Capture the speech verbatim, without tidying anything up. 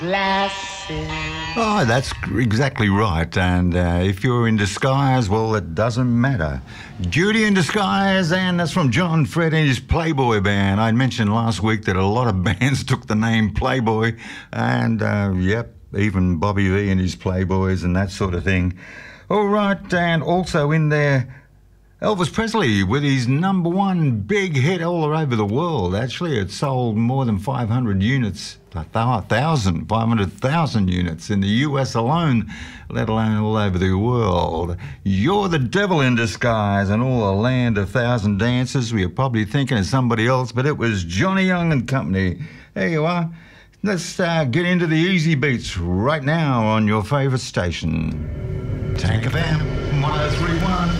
Glasses. Oh, that's exactly right. And uh, if you're in disguise, well, it doesn't matter. Judy in Disguise, and that's from John Fred and his Playboy band. I mentioned last week that a lot of bands took the name Playboy, and uh, yep, even Bobby V and his Playboys and that sort of thing. All right, and also in there, Elvis Presley with his number one big hit all over the world. Actually, it sold more than five hundred units, a thousand, five hundred thousand units in the U S alone, let alone all over the world. You're the Devil in Disguise and all the land of thousand dances. We are probably thinking of somebody else, but it was Johnny Young and Company. There you are. Let's uh, get into the easy beats right now on your favourite station. Tank F M, one oh three point one.